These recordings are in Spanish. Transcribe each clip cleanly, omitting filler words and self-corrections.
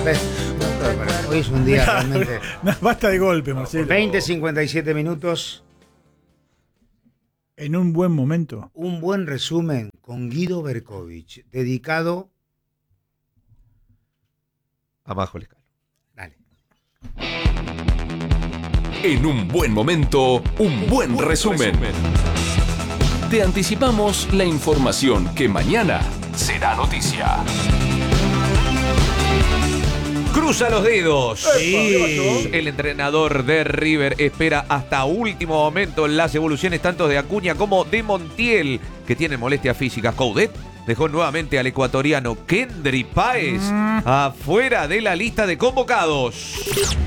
Hoy es un día realmente. Basta de golpe, Marcelo. 20:57 minutos. En un buen momento. Un buen resumen con Guido Berkovich, dedicado a Majo Lescano. Dale. En un buen momento, un buen resumen. Te anticipamos la información que mañana será noticia. Cruza los dedos. Sí. El entrenador de River espera hasta último momento las evoluciones tanto de Acuña como de Montiel, que tienen molestias físicas. Coudet dejó nuevamente al ecuatoriano Kendry Páez afuera de la lista de convocados.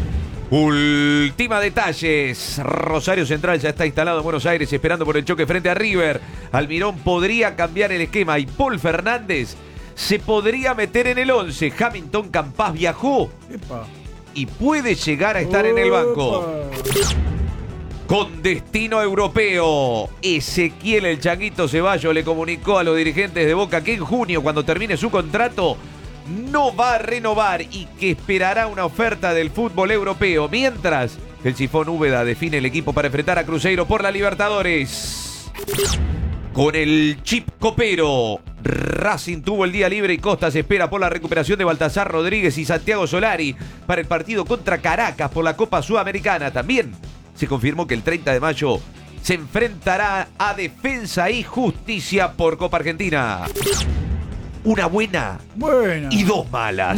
Última detalles. Rosario Central ya está instalado en Buenos Aires esperando por el choque frente a River. Almirón podría cambiar el esquema y Paul Fernández se podría meter en el 11. Hamilton Campas viajó y puede llegar a estar en el banco. Con destino europeo, Ezequiel el Changuito Ceballos le comunicó a los dirigentes de Boca que en junio, cuando termine su contrato, no va a renovar y que esperará una oferta del fútbol europeo. Mientras, el Sifón Úbeda define el equipo para enfrentar a Cruzeiro por la Libertadores. Con el chip copero, Racing tuvo el día libre y Costa se espera por la recuperación de Baltasar Rodríguez y Santiago Solari para el partido contra Caracas por la Copa Sudamericana. También se confirmó que el 30 de mayo se enfrentará a Defensa y Justicia por Copa Argentina. Una buena y dos malas.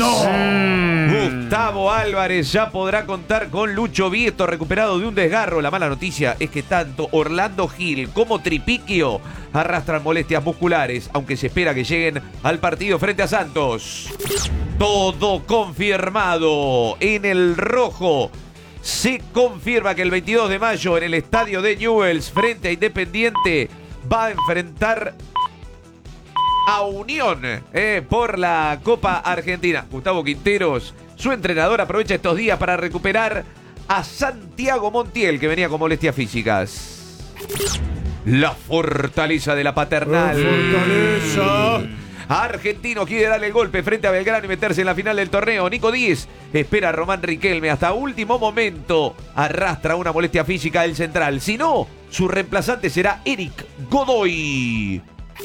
Gustavo Álvarez ya podrá contar con Lucho Vieto recuperado de un desgarro. La mala noticia es que tanto Orlando Gil como Tripiquio arrastran molestias musculares, aunque se espera que lleguen al partido frente a Santos. Todo confirmado en el rojo. Se confirma que el 22 de mayo en el estadio de Newell's frente a Independiente va a enfrentar a Unión por la Copa Argentina. Gustavo Quinteros, su entrenador, aprovecha estos días para recuperar a Santiago Montiel, que venía con molestias físicas. La fortaleza de la Paternal. ¡Fortaleza! Argentino quiere darle el golpe frente a Belgrano y meterse en la final del torneo. Nico Díez espera a Román Riquelme hasta último momento. Arrastra una molestia física del central. Si no, su reemplazante será Eric Godoy.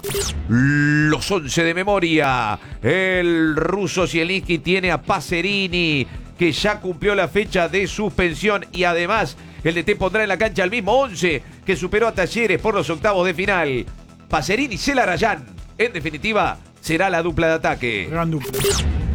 Los 11 de memoria. El ruso Zielinski tiene a Pacerini, que ya cumplió la fecha de suspensión, y además el DT pondrá en la cancha el mismo 11 que superó a Talleres por los octavos de final. Pacerini y Celarayán, en definitiva, será la dupla de ataque. Gran dupla.